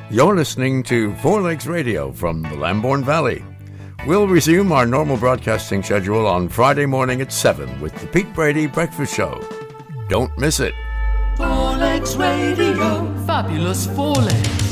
You're listening to Four Legs Radio from the Lambourne Valley. We'll resume our normal broadcasting schedule on Friday morning at 7 with the Pete Brady Breakfast Show. Don't miss it. Four Legs Radio. Fabulous Four Legs.